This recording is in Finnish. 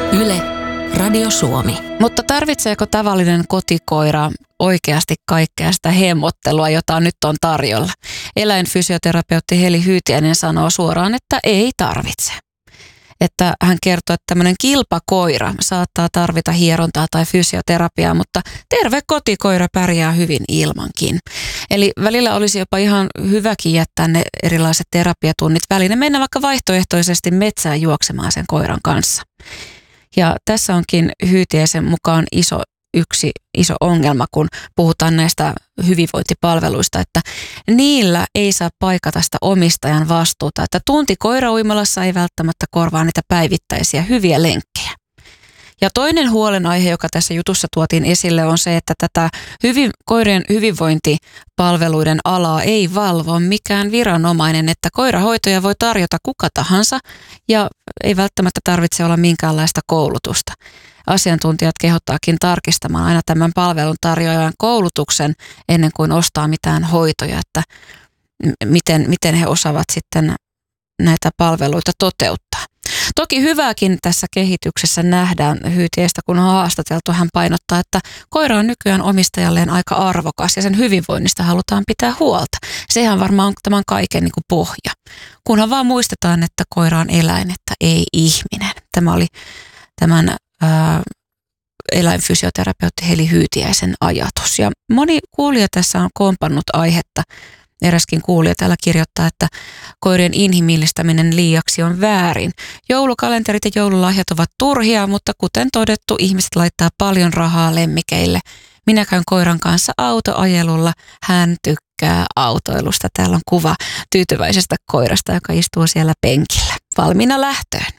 Yle, Radio Suomi. Mutta tarvitseeko tavallinen kotikoira oikeasti kaikkea sitä hemmottelua, jota nyt on tarjolla? Eläinfysioterapeutti Heli Hyytiäinen sanoo suoraan, että ei tarvitse. Että hän kertoo, että tämmöinen kilpakoira saattaa tarvita hierontaa tai fysioterapiaa, mutta terve kotikoira pärjää hyvin ilmankin. Eli välillä olisi jopa ihan hyväkin jättää ne erilaiset terapiatunnit väliin ja mennä vaikka vaihtoehtoisesti metsään juoksemaan sen koiran kanssa. Ja tässä onkin Hyytiäisen mukaan yksi iso ongelma, kun puhutaan näistä hyvinvointipalveluista, että niillä ei saa paikata sitä omistajan vastuuta, että tunti koirauimalassa ei välttämättä korvaa niitä päivittäisiä hyviä lenkkejä. Ja toinen huolenaihe, joka tässä jutussa tuotiin esille, on se, että tätä koirien hyvinvointipalveluiden alaa ei valvo mikään viranomainen, että koirahoitoja voi tarjota kuka tahansa ja ei välttämättä tarvitse olla minkäänlaista koulutusta. Asiantuntijat kehottaakin tarkistamaan aina tämän palvelun tarjoajan koulutuksen ennen kuin ostaa mitään hoitoja, että miten he osaavat sitten näitä palveluita toteuttaa. Toki hyvääkin tässä kehityksessä nähdään Hyytiäistä, kun on haastateltu. Hän painottaa, että koira on nykyään omistajalleen aika arvokas ja sen hyvinvoinnista halutaan pitää huolta. Sehän varmaan on tämän kaiken niin kuin pohja. Kunhan vaan muistetaan, että koira on eläin, että ei ihminen. Tämä oli tämän eläinfysioterapeutti Heli Hyytiäisen ajatus. Ja moni kuulija tässä on kompannut aihetta. Eräskin kuulija täällä kirjoittaa, että koirien inhimillistäminen liiaksi on väärin. Joulukalenterit ja joululahjat ovat turhia, mutta kuten todettu, ihmiset laittaa paljon rahaa lemmikeille. Minä käyn koiran kanssa autoajelulla. Hän tykkää autoilusta. Täällä on kuva tyytyväisestä koirasta, joka istuu siellä penkillä. Valmiina lähtöön.